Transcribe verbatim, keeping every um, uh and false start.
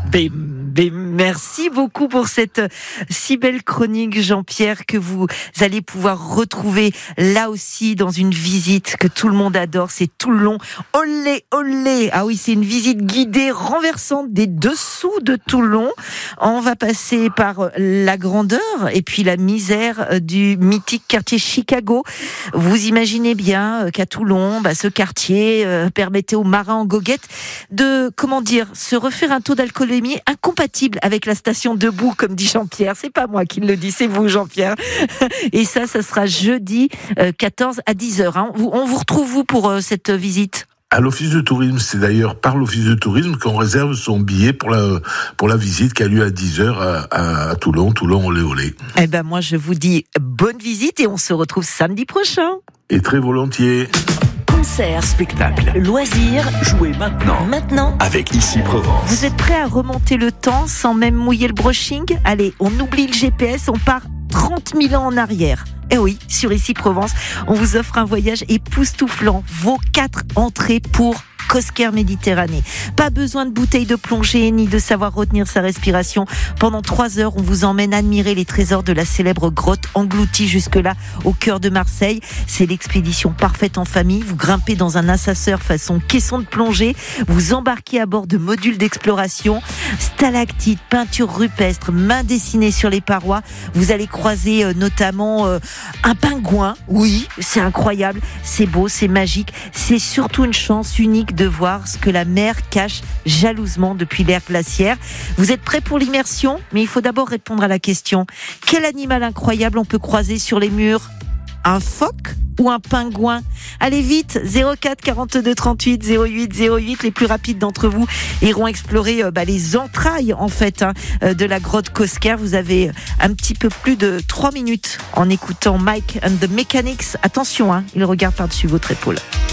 Ben, ben, merci beaucoup pour cette si belle chronique, Jean-Pierre, que vous allez pouvoir retrouver là aussi dans une visite que tout le monde adore. C'est Toulon. Olé, olé. Ah oui, c'est une visite guidée renversante des dessous de Toulon. On va passer par la grandeur et puis la misère du mythique quartier Chicago. Vous imaginez bien qu'à Toulon, bah, ce quartier euh, permettait aux marins en goguette de, comment dire, se refaire un taux d'alcoolémie incompatible avec la station debout, comme dit Jean-Pierre. C'est pas moi qui le dis, c'est vous, Jean-Pierre. Et ça, ça sera jeudi euh, quatorze à dix heures. Hein. On vous retrouve où pour euh, cette visite ? À l'office de tourisme, c'est d'ailleurs par l'office de tourisme qu'on réserve son billet pour la, pour la visite qui a lieu à dix heures à, à, à Toulon, Toulon, olé, olé. Eh ben, moi, je vous dis bonne visite et on se retrouve samedi prochain. Et très volontiers. Concerts, spectacles, loisirs, jouez maintenant. Maintenant, avec Ici Provence. Vous êtes prêts à remonter le temps sans même mouiller le brushing ? Allez, on oublie le G P S, on part trente mille ans en arrière. Eh oui, sur Ici Provence, on vous offre un voyage époustouflant. Vos quatre entrées pour Cosquer Méditerranée. Pas besoin de bouteille de plongée ni de savoir retenir sa respiration. Pendant trois heures, on vous emmène admirer les trésors de la célèbre grotte engloutie jusque-là au cœur de Marseille. C'est l'expédition parfaite en famille. Vous grimpez dans un ascenseur façon caisson de plongée. Vous embarquez à bord de modules d'exploration. Stalactites, peintures rupestres, mains dessinées sur les parois. Vous allez croiser euh, notamment euh, un pingouin. Oui, c'est incroyable. C'est beau, c'est magique. C'est surtout une chance unique de voir ce que la mer cache jalousement depuis l'ère glaciaire. Vous êtes prêts pour l'immersion ? Mais il faut d'abord répondre à la question. Quel animal incroyable on peut croiser sur les murs ? Un phoque ou un pingouin ? Allez vite, zéro quatre quarante-deux trente-huit zéro huit zéro huit. Les plus rapides d'entre vous iront explorer euh, bah, les entrailles en fait hein, de la grotte Cosquer. Vous avez un petit peu plus de trois minutes en écoutant Mike and the Mechanics. Attention, hein, il regarde par-dessus votre épaule.